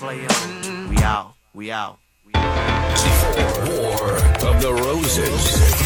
player. We out. We out. War of the Roses.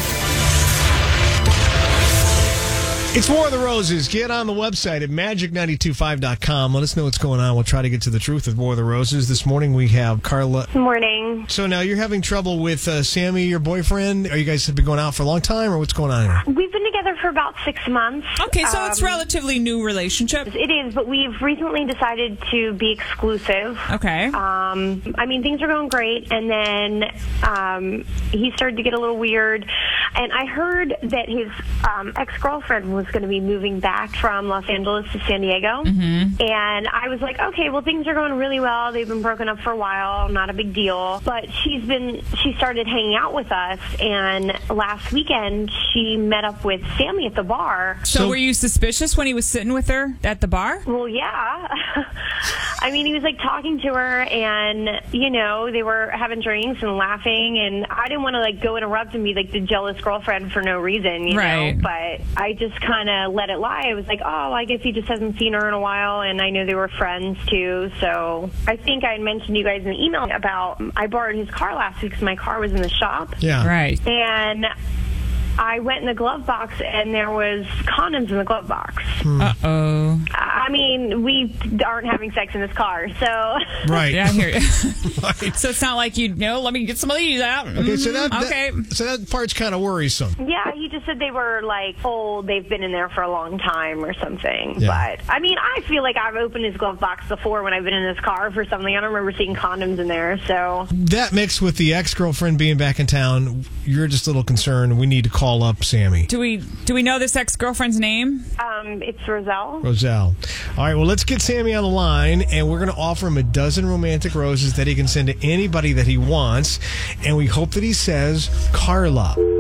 It's War of the Roses. Get on the website at magic925.com. Let us know what's going on. We'll try to get to the truth of War of the Roses. This morning we have Carla. Good morning. So now you're having trouble with Sammy, your boyfriend. Are you guys have been going out for a long time, or what's going on here? We've been together for about 6 months. Okay, so it's relatively new relationship. It is, but we've recently decided to be exclusive. Okay. I mean, things are going great, and then he started to get a little weird. And I heard that his ex-girlfriend was going to be moving back from Los Angeles to San Diego. Mm-hmm. And I was like, okay, well, things are going really well. They've been broken up for a while. Not a big deal. But she started hanging out with us. And last weekend, she met up with Sammy at the bar. So were you suspicious when he was sitting with her at the bar? Well, yeah. I mean, he was like talking to her, and, you know, they were having drinks and laughing. And I didn't want to like go interrupt and be like the jealous girlfriend for no reason, you know, but I just kind of let it lie. I was like, oh, I guess he just hasn't seen her in a while, and I know they were friends too. So I think I had mentioned to you guys in the email about I borrowed his car last week because my car was in the shop. Yeah. Right. And I went in the glove box, and there was condoms in the glove box. Uh-oh. I mean, we aren't having sex in this car, so... Right. Yeah, I hear you. Right. So it's not like let me get some of these out. Okay, so that part's kind of worrisome. Yeah, he just said they were, like, old. They've been in there for a long time or something. Yeah. But, I mean, I feel like I've opened his glove box before when I've been in his car for something. I don't remember seeing condoms in there, so... That mixed with the ex-girlfriend being back in town, you're just a little concerned. We need to call up Sammy. Do we know this ex-girlfriend's name? It's Roselle. Roselle. All right, well, let's get Sammy on the line, and we're going to offer him a dozen romantic roses that he can send to anybody that he wants, and we hope that he says Carla.